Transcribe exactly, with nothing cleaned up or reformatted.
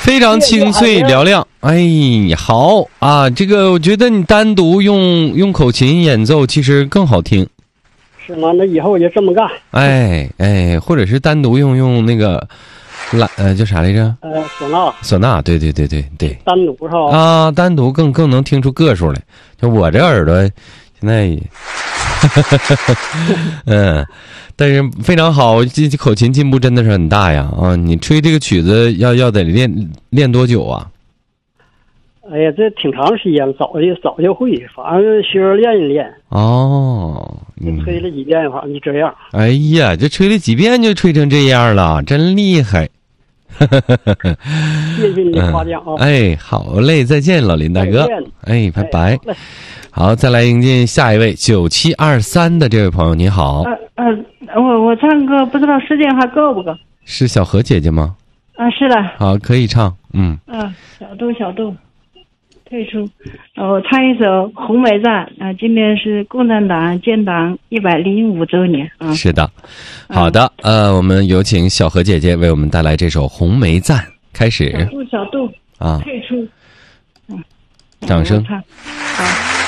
非常清脆嘹亮。哎呀，好啊！这个我觉得你单独用用口琴演奏其实更好听。 是吗？那以后我就这么干。 哎哎，或者是单独用用那个，拉呃叫啥来着？ 呃，唢呐。 唢呐，对对对对对。 单独是吧？ 啊，单独更更能听出个数来。就我这耳朵现在也，嗯，但是非常好，这口琴进步真的是很大呀！啊，你吹这个曲子要要得练练多久啊？ 哎呀，这挺长时间了，早就早就会，反正学着练一练。 哦， 嗯，吹了几遍，反正就这样。 哎呀，这吹了几遍就吹成这样了，真厉害！ 谢谢你的夸奖啊！ 嗯、哎，好嘞，再见，老林大哥。哎，拜拜。哎、好, 好，再来迎接下一位九七二三的这位朋友，你好。 呃呃，我我唱歌不知道时间还够不够？ 是小何姐姐吗？ 啊，是的。 好，可以唱。嗯。 啊，小度小度。退出，呃，我唱一首《红梅赞》啊，今天是共产党建党一百零五周年啊。 是的，好的，嗯、呃，我们有请小何姐姐为我们带来这首《红梅赞》，开始。 小度小度啊， 退出，嗯， 掌声。 唱啊。